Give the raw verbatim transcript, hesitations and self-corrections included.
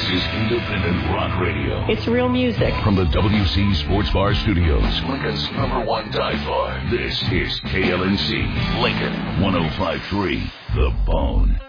is independent rock radio. It's real music. From the W C Sports Bar Studios, Lincoln's number one dive bar. This is K L N C, Lincoln, one oh five point three, The Bone.